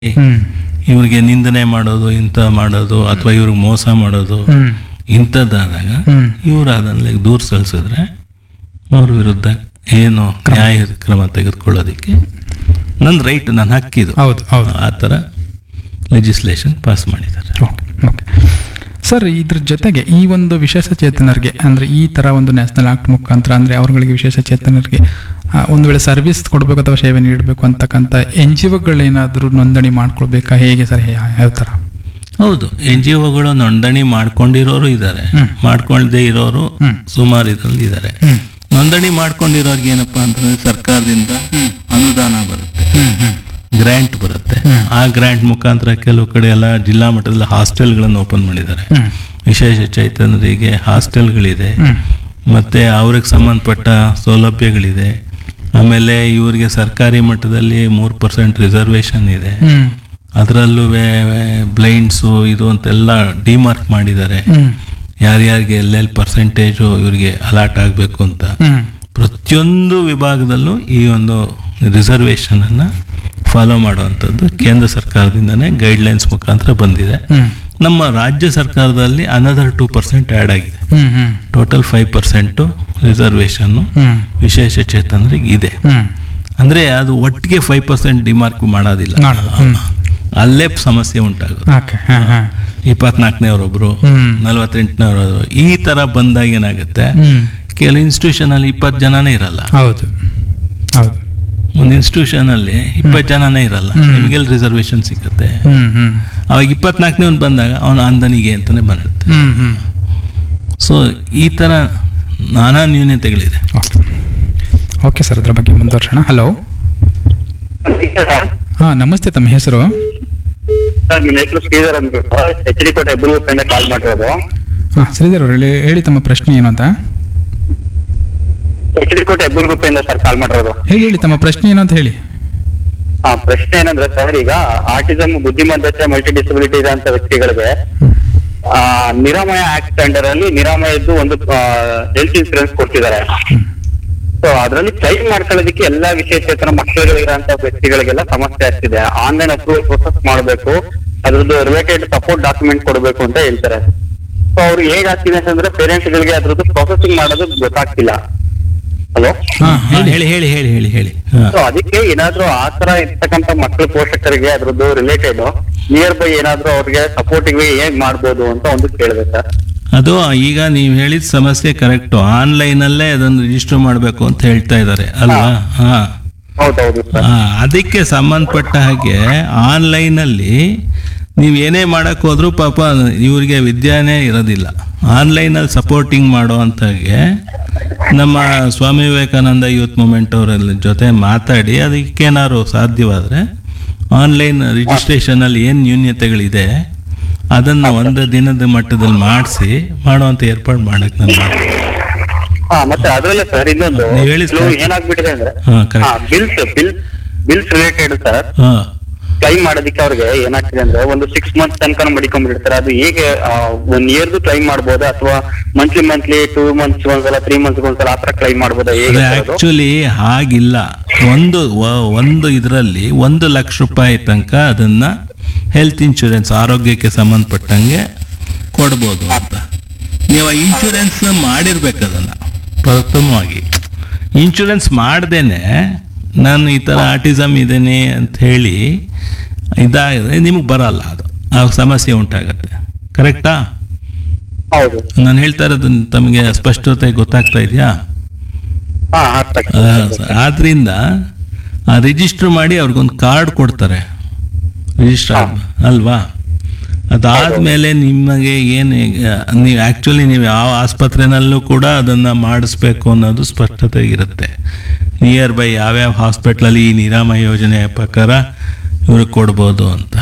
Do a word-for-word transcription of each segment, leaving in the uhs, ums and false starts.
ಹ್ಮ್ ಇವ್ರಿಗೆ ನಿಂದನೆ ಮಾಡೋದು ಇಂಥ ಮಾಡೋದು ಅಥವಾ ಇವ್ರಿಗೆ ಮೋಸ ಮಾಡೋದು ಹ್ಮ್ ಇಂಥದ್ದಾದಾಗ ಹ್ಮ್ ಇವ್ರು ಅದನ್ನ ದೂರ ಸಲ್ಲಿಸಿದ್ರೆ ಅವ್ರ ವಿರುದ್ಧ ಏನು ನ್ಯಾಯ ಕ್ರಮ ತೆಗೆದುಕೊಳ್ಳೋದಕ್ಕೆ ನನ್ನ ರೈಟ್ ನನ್ನ ಹಕ್ಕಿದು ಹೌದು ಹೌದು ಆ ಥರ ಲೆಜಿಸ್ಲೇಷನ್ ಪಾಸ್ ಮಾಡಿದ್ದಾರೆ. ಓಕೆ ಓಕೆ ಸರ್, ಇದ್ರ ಜೊತೆಗೆ ಈ ಒಂದು ವಿಶೇಷ ಚೇತನರಿಗೆ ಅಂದರೆ ಈ ಥರ ಒಂದು ನ್ಯಾಷನಲ್ ಆಕ್ಟ್ ಮುಖಾಂತರ ಅಂದರೆ ಅವ್ರಗಳಿಗೆ ವಿಶೇಷ ಚೇತನರಿಗೆ ಆ, ಒಂದು ವೇಳೆ ಸರ್ವಿಸ್ ಕೊಡಬೇಕು ಅಥವಾ ಸೇವೆ ನೀಡಬೇಕು ಅಂತಕ್ಕಂಥ ಎನ್ ಜಿ ಒಗಳೇನಾದರೂ ನೋಂದಣಿ ಮಾಡ್ಕೊಳ್ಬೇಕಾ, ಹೇಗೆ ಸರ್, ಯಾ- ಯಾವ ಥರ? ಹೌದು, ಎನ್ ಜಿ ಒಗಳು ನೋಂದಣಿ ಮಾಡ್ಕೊಂಡಿರೋರು ಇದ್ದಾರೆ, ಹ್ಮ್. ಮಾಡ್ಕೊಳ್ಳದೆ ಇರೋರು ಹ್ಮ್. ಸುಮಾರು ಇದರಲ್ಲಿ ಇದ್ದಾರೆ. ಹ್ಮ್ ನೋಂದಣಿ ಮಾಡ್ಕೊಂಡಿರೋರ್ಗೆ ಏನಪ್ಪಾ ಅಂತಂದ್ರೆ ಸರ್ಕಾರದಿಂದ ಅನುದಾನ ಬರುತ್ತೆ, ಹ್ಮ್ ಹ್ಮ್ ಗ್ರ್ಯಾಂಟ್ ಬರುತ್ತೆ. ಹ್ಮ್. ಆ ಗ್ರ್ಯಾಂಟ್ ಮುಖಾಂತರ ಕೆಲವು ಕಡೆ ಎಲ್ಲ ಜಿಲ್ಲಾ ಮಟ್ಟದಲ್ಲಿ ಹಾಸ್ಟೆಲ್ಗಳನ್ನು ಓಪನ್ ಮಾಡಿದ್ದಾರೆ. ಹ್ಮ್ ವಿಶೇಷ ಚೈತನ್ಯರಿಗೆ ಹಾಸ್ಟೆಲ್ಗಳಿದೆ, ಹ್ಮ್ ಮತ್ತೆ ಅವ್ರಿಗೆ ಸಂಬಂಧಪಟ್ಟ ಸೌಲಭ್ಯಗಳಿದೆ. ಆಮೇಲೆ ಇವರಿಗೆ ಸರ್ಕಾರಿ ಮಟ್ಟದಲ್ಲಿ ಮೂರು ಪರ್ಸೆಂಟ್ ರಿಸರ್ವೇಶನ್ ಇದೆ. ಹ್ಮ್ ಅದರಲ್ಲೂ ಬ್ಲೈಂಡ್ಸು ಇದು ಅಂತೆಲ್ಲ ಡಿಮಾರ್ಕ್ ಮಾಡಿದ್ದಾರೆ. ಹ್ಮ್ ಯಾರ್ಯಾರಿಗೆ ಎಲ್ಲೆಲ್ಲಿ ಪರ್ಸೆಂಟೇಜು ಇವರಿಗೆ ಅಲಾಟ್ ಆಗಬೇಕು ಅಂತ ಹ್ಮ್ ಪ್ರತಿಯೊಂದು ವಿಭಾಗದಲ್ಲೂ ಈ ಒಂದು ರಿಸರ್ವೇಶನ್ ಅನ್ನ ಫಾಲೋ ಮಾಡುವಂಥದ್ದು ಕೇಂದ್ರ ಸರ್ಕಾರದಿಂದನೇ ಗೈಡ್ಲೈನ್ಸ್ ಮುಖಾಂತರ ಬಂದಿದೆ. ಹ್ಮ್ ನಮ್ಮ ರಾಜ್ಯ ಸರ್ಕಾರದಲ್ಲಿ ಅನದರ್ ಟೂ ಪರ್ಸೆಂಟ್ ಆ್ಯಡ್ ಆಗಿದೆ. ಹ್ಮ್ ಹ್ಮ್ ಟೋಟಲ್ ಫೈವ್ ಪರ್ಸೆಂಟು ರಿಸರ್ವೇಶನ್ನು ಹ್ಮ್ ವಿಶೇಷ ಚೇತನರಿಗೆ ಇದೆ. ಹ್ಮ್ ಅಂದರೆ ಅದು ಒಟ್ಟಿಗೆ ಫೈವ್ ಪರ್ಸೆಂಟ್ ಡಿಮಾರ್ಕ್ ಮಾಡೋದಿಲ್ಲ, ಮಾಡೋದು. ಹ್ಮ್. ಅಲ್ಲೇ ಸಮಸ್ಯೆ ಉಂಟಾಗೋದು. ಓಕೆ ಹಾಂ ಹಾಂ ಇಪ್ಪತ್ನಾಲ್ಕನೇವರೊಬ್ರು, ಹ್ಮ್ ನಲವತ್ತೆಂಟನೇವರು ಈ ಥರ ಬಂದಾಗ ಏನಾಗುತ್ತೆ, ಹ್ಮ್ ಕೆಲವು ಇನ್ಸ್ಟಿಟ್ಯೂಷನ್ ಅಲ್ಲಿ ಇಪ್ಪತ್ತು ಜನನೇ ಇರಲ್ಲ. ಹೌದು ಹೌದು ಒಂದು ಇನ್ಸ್ಟಿಟ್ಯೂಷನ್ ಅಲ್ಲಿ ಇಪ್ಪತ್ತು ಜನನೇ ಇರಲ್ಲ, ಹ್ಮ್. ನಿಮಗೆಲ್ಲ ರಿಸರ್ವೇಶನ್ ಸಿಗುತ್ತೆ. ಹ್ಮ್ ಹ್ಮ್ ಅವಾಗ ಇಪ್ಪತ್ನಾಲ್ಕನೇ ಒಂದು ಬಂದಾಗ ಅವನು ಅಂದನಿಗೆ ಅಂತಾನೆ ಬಂದಿರುತ್ತೆ. ಹ್ಮ್ ಹ್ಮ್ ಸೊ ಈ ಥರ ನಾನಾ ನ್ಯೂನತೆಗಳಿದೆ. ಓಕೆ ಓಕೆ ಸರ್, ಅದ್ರ ಬಗ್ಗೆ ಮುಂದುವರ್ಸೋಣ. ಹಲೋ, ಹಾಂ ನಮಸ್ತೆ, ತಮ್ಮ ಹೆಸರು? ಸರ್ ನಿಮ್ಮ ಹೆಸರು ಶ್ರೀಧರ್ ಅಂದ್ಬಿಟ್ಟು ಎಚ್ ಡಿ ಕೋಟೆ ಹೆಬ್ಬೂರಿಂದ ಕಾಲ್ ಮಾಡಿರೋದು. ಹಾಂ ಶ್ರೀಧರ್ ಅವರು ಹೇಳಿ ಹೇಳಿ ತಮ್ಮ ಪ್ರಶ್ನೆ ಏನು ಅಂತ. ಎಚ್ ಡಿ ಕೋಟೆ ಹೆಬ್ಬೂರು ಗುಪ್ಪೆಯಿಂದ ಸರ್ ಕಾಲ್ ಮಾಡಿರೋದು. ಹೇಳಿ ಹೇಳಿ ತಮ್ಮ ಪ್ರಶ್ನೆ ಏನು ಅಂತ ಹೇಳಿ. ಹಾ, ಪ್ರಶ್ನೆ ಏನಂದ್ರೆ ಸರ್, ಈಗ ಆಟಿಸಮ್, ಬುದ್ಧಿಮಂದತೆ, ಮಲ್ಟಿ ಡಿಸಬಿಲಿಟಿ ಇರೋಂತ ವ್ಯಕ್ತಿಗಳಿಗೆ ಆ, ನಿರಾಮಯ ಆಕ್ಟ್ ಅಂಡರ್ ಅಲ್ಲಿ ನಿರಾಮಯದ್ದು ಒಂದು ಹೆಲ್ತ್ ಇನ್ಸೂರೆನ್ಸ್ ಕೊಡ್ತಿದ್ದಾರೆ. ಸೊ ಅದರಲ್ಲಿ ಕ್ಲೈಮ್ ಮಾಡ್ಕೊಳ್ಳೋದಕ್ಕೆ ಎಲ್ಲಾ ವಿಶೇಷೇತರ ಮಕ್ಕಳುಗಳಿರೋಂತ ವ್ಯಕ್ತಿಗಳಿಗೆಲ್ಲ ಸಮಸ್ಯೆ ಆಗ್ತಿದೆ. ಆನ್ಲೈನ್ ಅಪ್ರೂವಲ್ ಪ್ರೊಸೆಸ್ ಮಾಡಬೇಕು, ಅದ್ರದ್ದು ರಿಲೇಟೆಡ್ ಸಪೋರ್ಟ್ ಡಾಕ್ಯುಮೆಂಟ್ ಕೊಡಬೇಕು ಅಂತ ಹೇಳ್ತಾರೆ. ಸೊ ಅವ್ರು ಹೇಗಾಗ್ತಿದೆ ಅಂತಂದ್ರೆ ಪೇರೆಂಟ್ಸ್ ಗಳಿಗೆ ಅದ್ರದ್ದು ಪ್ರೊಸೆಸಿಂಗ್ ಮಾಡೋದು ಗೊತ್ತಾಗ್ತಿಲ್ಲ. ಹಲೋ, ಹಾಂ ಹೇಳಿ ಹೇಳಿ ಹೇಳಿ ಹೇಳಿ ಹೇಳಿ ಹೇಳಿ ಹೇಳಿ ಹಾ. ಸೊ ಅದಕ್ಕೆ ಏನಾದ್ರೂ ಆ ತರ ಇರ್ತಕ್ಕಂಥ ಮಕ್ಕಳ ಪೋಷಕರಿಗೆ ಅದ್ರದ್ದು ರಿಲೇಟೆಡ್ ನಿಯರ್ ಬೈ ಏನಾದ್ರೂ ಅವ್ರಿಗೆ ಸಪೋರ್ಟಿಂಗ್ ಹೇಗ್ ಮಾಡ್ಬೋದು ಅಂತ ಒಂದು ಕೇಳಿದೆ ಸರ್. ಅದು ಈಗ ನೀವು ಹೇಳಿದ ಸಮಸ್ಯೆ ಕರೆಕ್ಟು. ಆನ್ಲೈನಲ್ಲೇ ಅದನ್ನು ರಿಜಿಸ್ಟರ್ ಮಾಡಬೇಕು ಅಂತ ಹೇಳ್ತಾ ಇದ್ದಾರೆ ಅಲ್ವಾ? ಹಾ ಹೌದೌದು ಸರ್. ಹಾ, ಅದಕ್ಕೆ ಸಂಬಂಧಪಟ್ಟ ಹಾಗೆ ಆನ್ಲೈನಲ್ಲಿ ನೀವು ಏನೇ ಮಾಡಕ್ ಹೋದ್ರೂ ಪಾಪ ಇವ್ರಿಗೆ ವಿದ್ಯಾನೇ ಇರೋದಿಲ್ಲ. ಆನ್ಲೈನಲ್ಲಿ ಸಪೋರ್ಟಿಂಗ್ ಮಾಡುವಂತಾಗೆ ನಮ್ಮ ಸ್ವಾಮಿ ವಿವೇಕಾನಂದ ಯೂತ್ ಮೂಮೆಂಟ್ ಅವರ ಜೊತೆ ಮಾತಾಡಿ ಅದಕ್ಕೇನಾದ್ರು ಸಾಧ್ಯವಾದರೆ ಆನ್ಲೈನ್ ರಿಜಿಸ್ಟ್ರೇಷನಲ್ಲಿ ಏನು ನ್ಯೂನ್ಯತೆಗಳಿದೆ ಅದನ್ನು ಒಂದು ದಿನದ ಮಟ್ಟದಲ್ಲಿ ಮಾಡಿಸಿ ಮಾಡುವಂಥ ಏರ್ಪಾಡು ಮಾಡಕ್ಕೆ ನಾನು ಮಾಡ್ತೀನಿ. ಹಾ, ಮತ್ತೆ ಅದ್ರಲ್ಲೇ ಸರ್ ಇನ್ನೊಂದು ನೀವ್ ಹೇಳಿ ಸರ್. ಕೆಲವು ಏನಾಗ್ಬಿಟ್ಟಿದೆ ಅಂದ್ರೆ ಹಾ, correct. Bills bill bills related sir ಹಾಂ ಕ್ಲೈಮ್ ಮಾಡೋದಕ್ಕೆ ಅವ್ರಿಗೆ ಏನಾಗ್ತಿದೆ ಅಂದ್ರೆ ಒಂದು ಸಿಕ್ಸ್ ಮಂತ್ಸ್ ತನಕ ಮಡಿಕೊಂಡ್ಬಿಡ್ತಾರೆ. ಅದು ಹೇಗೆ ಒನ್ ಇಯರ್ದು ಕ್ಲೈಮ್ ಮಾಡ್ಬೋದಾ ಅಥವಾ ಮಂತ್ಲಿ ಮಂತ್ಲಿ ಟೂ ಮಂತ್ಸ್ ಒಂದ್ಸಲ ತ್ರೀ ಮಂತ್ಸ್ ಒಂದ್ಸಲ ಆತರ ಕ್ಲೈಮ್ ಮಾಡ್ಬೋದಾ, ಹೇಗೆ ಸರ್ ಅದು? ಆಕ್ಚುಲಿ ಹಾಗಿಲ್ಲ. ಒಂದು ವ- ಒಂದು ಇದರಲ್ಲಿ ಒಂದು ಲಕ್ಷ ರೂಪಾಯಿ ತನಕ ಅದನ್ನ ಹೆಲ್ತ್ ಇನ್ಶೂರೆನ್ಸ್ ಆರೋಗ್ಯಕ್ಕೆ ಸಂಬಂಧಪಟ್ಟಂಗೆ ಕೊಡ್ಬೋದು ಅಂತ. ನೀವು ಇನ್ಶೂರೆನ್ಸ್ ಮಾಡಿರ್ಬೇಕು ಅದನ್ನ ಪ್ರಥಮವಾಗಿ. ಇನ್ಶೂರೆನ್ಸ್ ಮಾಡ್ದೇನೆ ನಾನು ಈ ಥರ ಆಟಿಸಮ್ ಇದ್ದೇನೆ ಅಂತ ಹೇಳಿ ಇದಾದರೆ ನಿಮಗೆ ಬರಲ್ಲ, ಅದು ಆಗ ಸಮಸ್ಯೆ ಉಂಟಾಗತ್ತೆ. ಕರೆಕ್ಟಾ? ಹೌದು. ನಾನು ಹೇಳ್ತಾ ಇರೋದು ತಮಗೆ ಸ್ಪಷ್ಟತೆ ಗೊತ್ತಾಗ್ತಾ ಇದೆಯಾ? ಹಾ, ಅರ್ಥ ಆಗ್ತದೆ. ಆದ್ರಿಂದ ಆ ರಿಜಿಸ್ಟರ್ ಮಾಡಿ ಅವ್ರಿಗೊಂದು ಕಾರ್ಡ್ ಕೊಡ್ತಾರೆ, ರಿಜಿಸ್ಟರ್ ಅಲ್ವಾ? ಅದಾದ್ಮೇಲೆ ನಿಮಗೆ ಏನು ನೀವು ಆ್ಯಕ್ಚುಲಿ ನೀವು ಯಾವ ಆಸ್ಪತ್ರೆನಲ್ಲೂ ಕೂಡ ಅದನ್ನು ಮಾಡಿಸ್ಬೇಕು ಅನ್ನೋದು ಸ್ಪಷ್ಟತೆ ಇರುತ್ತೆ. ನಿಯರ್ ಬೈ ಯಾವ್ಯಾವ ಹಾಸ್ಪಿಟ್ಲಲ್ಲಿ ಈ ನಿರಾಮಯ ಯೋಜನೆಯ ಪ್ರಕಾರ ಇವ್ರಿಗೆ ಕೊಡ್ಬೋದು ಅಂತ.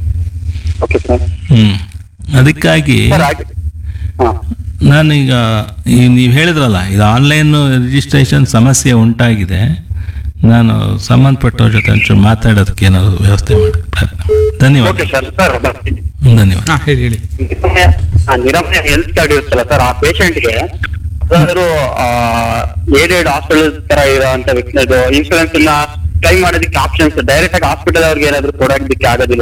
Okay sir. ಹ್ಞೂ ಅದಕ್ಕಾಗಿ ಸರ್ ಹಾಗೆ ಹಾ ನಾನೀಗ ಈ ನೀವು ಹೇಳಿದ್ರಲ್ಲ ಇದು ಆನ್ಲೈನ್ ರಿಜಿಸ್ಟ್ರೇಷನ್ ಸಮಸ್ಯೆ ಉಂಟಾಗಿದೆ, ನಾನು ಸಂಬಂಧಪಟ್ಟವ್ರ ಜೊತೆ ಒಂಚೂರು ಮಾತಾಡೋದಕ್ಕೆ ಏನಾದ್ರು ವ್ಯವಸ್ಥೆ ಮಾಡಿ. ಧನ್ಯವಾದ. Okay sir. ಸರ್ ಬರ್ತೀನಿ. ಧನ್ಯವಾದ. ಹಾಂ ಹೇಳಿ ಹೇಳಿ. ನಿರಾಮಯ ಆ, ನಿರಾಮಯ ಹೆಲ್ತ್ ಕಾರ್ಡ್ ಇರುತ್ತಲ್ಲ ಸರ್, ಆ ಪೇಷಂಟ್ಗೆ ಯಾವ್ದಾದ್ರು ಏಡೆಡ್ ಹಾಸ್ಪಿಟಲ್ ತರ ಇರೋಂತ ವ್ಯಕ್ತಿ ಇನ್ಶೂರೆನ್ಸ್ ಕ್ಲೈಮ್ ಮಾಡೋದಕ್ಕೆ ಆಪ್ಷನ್ಸ್ ಡೈರೆಕ್ಟ್ ಆಗಿ ಹಾಸ್ಪಿಟಲ್ ಅವ್ರಿಗೆ ಏನಾದ್ರು ಕೊಡೋದಕ್ಕೆ ಆಗೋದಿಲ್ಲ